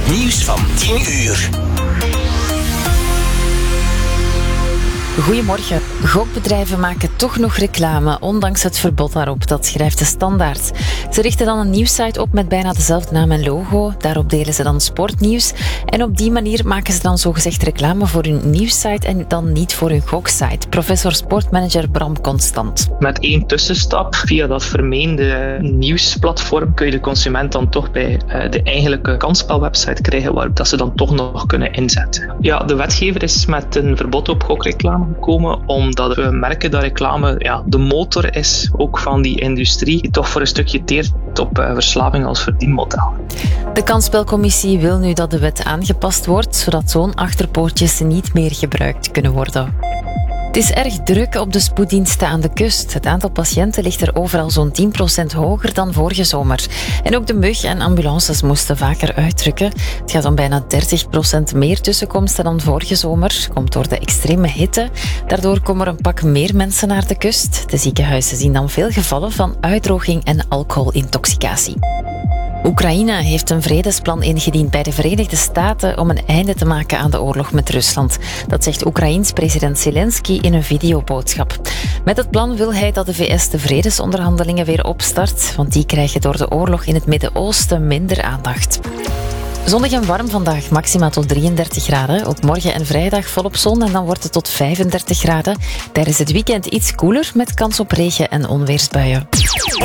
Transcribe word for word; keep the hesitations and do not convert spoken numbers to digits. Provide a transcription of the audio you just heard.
Het nieuws van tien uur. Goedemorgen. Gokbedrijven maken toch nog reclame, ondanks het verbod daarop. Dat schrijft de Standaard. Ze richten dan een nieuwssite op met bijna dezelfde naam en logo. Daarop delen ze dan sportnieuws. En op die manier maken ze dan zogezegd reclame voor hun nieuwssite en dan niet voor hun goksite. Professor sportmanager Bram Constant. Met één tussenstap, via dat vermeende nieuwsplatform, kun je de consument dan toch bij de eigenlijke kansspelwebsite krijgen waarop dat ze dan toch nog kunnen inzetten. Ja, de wetgever is met een verbod op gokreclame gekomen, omdat we merken dat reclame ja, de motor is, ook van die industrie, die toch voor een stukje teert op uh, verslaving als verdienmodel. De kansspelcommissie wil nu dat de wet aangepast wordt, zodat zo'n achterpoortjes niet meer gebruikt kunnen worden. Het is erg druk op de spoeddiensten aan de kust. Het aantal patiënten ligt er overal zo'n tien procent hoger dan vorige zomer. En ook de mug en ambulances moesten vaker uitdrukken. Het gaat om bijna dertig procent meer tussenkomsten dan vorige zomer. Komt door de extreme hitte. Daardoor komen er een pak meer mensen naar de kust. De ziekenhuizen zien dan veel gevallen van uitdroging en alcoholintoxicatie. Oekraïne heeft een vredesplan ingediend bij de Verenigde Staten om een einde te maken aan de oorlog met Rusland. Dat zegt Oekraïens president Zelensky in een videoboodschap. Met het plan wil hij dat de V S de vredesonderhandelingen weer opstart, want die krijgen door de oorlog in het Midden-Oosten minder aandacht. Zonnig en warm vandaag, maxima tot drieëndertig graden. Ook morgen en vrijdag volop zon en dan wordt het tot vijfendertig graden. Tijdens het weekend iets koeler met kans op regen en onweersbuien.